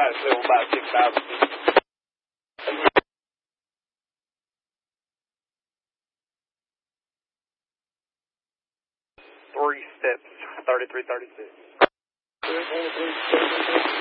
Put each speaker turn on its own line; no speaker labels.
right field, about 6,000 feet. 3 steps, 3336.